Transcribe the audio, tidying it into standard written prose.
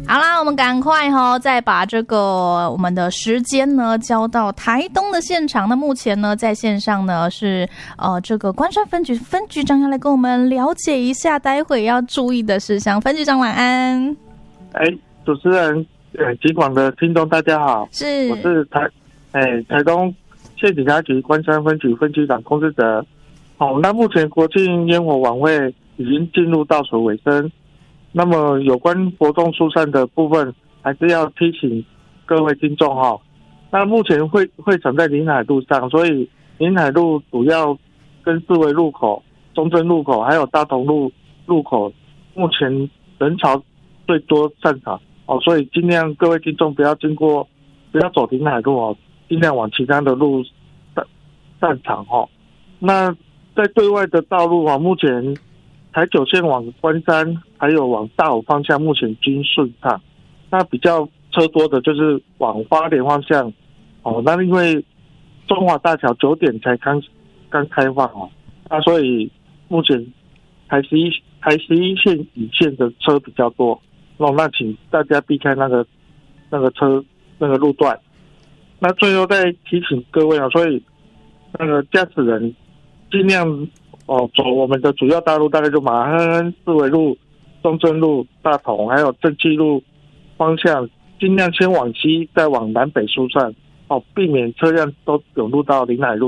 好啦，我们赶快再把这个我们的时间呢交到台东的现场。那目前呢，在线上呢是这个关山分局分局长要来跟我们了解一下待会要注意的事项。分局长晚安。 主持人，警广的听众大家好，我是台东县警察局关山分局分局长龚志德。那目前国庆烟火晚会已经进入倒数尾声。那么有关活动疏散的部分，还是要提醒各位听众那目前会场在临海路上，所以临海路主要跟四维路口、中正路口还有大同路路口，目前人潮最多散场所以尽量各位听众不要走临海路尽量往其他的路散场那在对外的道路目前台九线往关山还有往大武方向目前均顺畅，那比较车多的就是往花莲方向那因为中华大桥9点才刚开放那所以目前台11线以线的车比较多那请大家避开那个车那个路段。那最后再提醒各位所以那个驾驶人尽量走我们的主要道路，大概就马鞍山、四维路、中正路、大同还有正气路方向，尽量先往西再往南北疏散避免车辆都涌入到临海路。